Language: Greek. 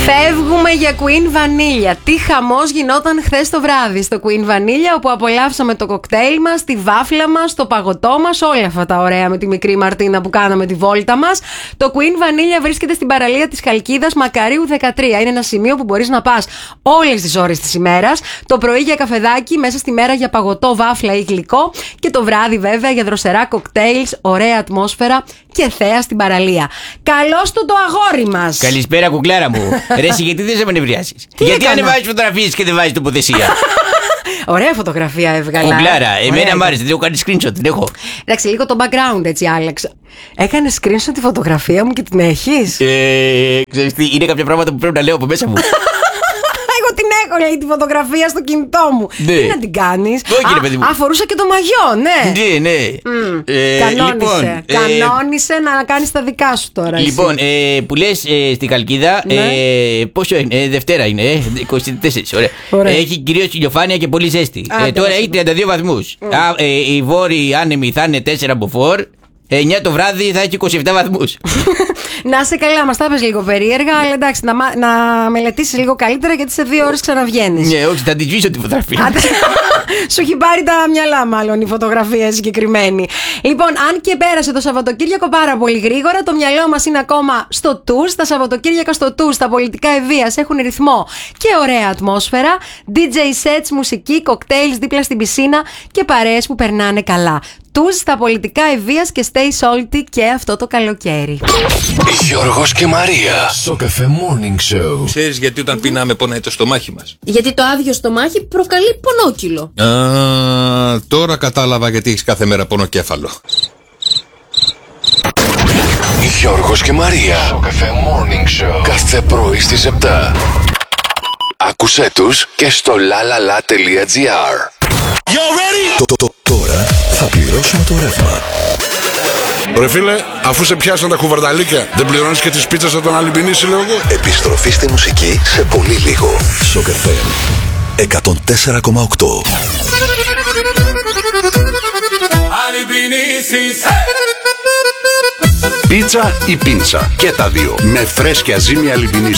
Φεύγουμε για Queen Vanilla. Τι χαμός γινόταν χθες το βράδυ στο Queen Vanilla, όπου απολαύσαμε το κοκτέιλ μας, τη βάφλα μας, το παγωτό μας, όλα αυτά τα ωραία με τη μικρή Μαρτίνα που κάναμε τη βόλτα μας. Το Queen Vanilla βρίσκεται στην παραλία της Χαλκίδας, Μακαρίου 13. Είναι ένα σημείο που μπορείς να πας όλες τις ώρες της ημέρας. Το πρωί για καφεδάκι, μέσα στη μέρα για παγωτό, βάφλα ή γλυκό. Και το βράδυ βέβαια για δροσερά κοκτέιλς, ωραία ατμόσφαιρα και θέα στην παραλία. Καλώς του το αγόρι μας. Καλησπέρα, κουκλάρα μου. Ρε, γιατί δεν σε ανεβριάσεις? Γιατί ανεβάζεις φωτογραφίες και δεν βάζεις τοποθεσία? Ωραία φωτογραφία έβγαλα. Κουκλάρα, εμένα μ' άρεσε, δεν έχω κάνει screenshot, την έχω. Εντάξει, λίγο το background έτσι άλλαξα. Έκανε screenshot τη φωτογραφία μου και την έχεις? Ξέρεις τι, είναι κάποια πράγματα που πρέπει να λέω από μέσα μου. Εγώ την έχω, λέει, τη φωτογραφία στο κινητό μου. Ναι. Τι να την κάνεις? Όχι, ρε παιδί μου. Αφορούσα και το μαγιό, ναι. Ναι. Κανόνισε. Κανόνισε να κάνεις τα δικά σου τώρα. Λοιπόν, που λες στη Χαλκίδα, πόσο είναι? Δευτέρα είναι, 24. Ωραία. Έχει κυρίως ηλιοφάνεια και πολύ ζέστη. Τώρα έχει 32 βαθμούς. Η βόρειη άνεμη θα είναι 4 μποφόρ. 9 το βράδυ θα έχει 27 βαθμούς. Να είσαι καλά, μας τα πες λίγο περίεργα, αλλά εντάξει, να μελετήσεις λίγο καλύτερα, γιατί σε 2 ώρες ξαναβγαίνεις. Ναι, όχι, θα την σβήσω τη φωτογραφία. Σου έχει πάρει τα μυαλά, μάλλον η φωτογραφία συγκεκριμένη. Λοιπόν, αν και πέρασε το Σαββατοκύριακο πάρα πολύ γρήγορα, το μυαλό μας είναι ακόμα στο τουρ. Τα Σαββατοκύριακα στο τουρ, στα πολιτικά ευείας έχουν ρυθμό και ωραία ατμόσφαιρα. DJ sets, μουσική, κοκτέιλς δίπλα στην πισίνα και παρέες που περνάνε καλά. Τουζ στα πολιτικά ευείας και stay salty και αυτό το καλοκαίρι. Γιώργος και Μαρία στο Cafe Morning Show. Ξέρεις γιατί όταν πεινάμε πονάει το στομάχι μας? Γιατί το άδειο στομάχι προκαλεί πονόκυλο. Τώρα κατάλαβα γιατί έχεις κάθε μέρα πονοκέφαλο. Γιώργος και Μαρία στο Cafe Morning Show. Κάθε πρωί στις 7. Άκουσέ τους και στο lalala.gr. Τώρα θα πληρώσουμε το ρεύμα. Ρε φίλε, αφού σε πιάσαν τα κουβαρνταλίκια, δεν πληρώνεις και τις πίτσες από τον Αλυμπινίση, λέω εγώ. Επιστροφή στη μουσική σε πολύ λίγο. Σοκ FM 104,8. Πίτσα ή πίντσα, και τα δύο. Με φρέσκια ζύμη Αλυμπινίση.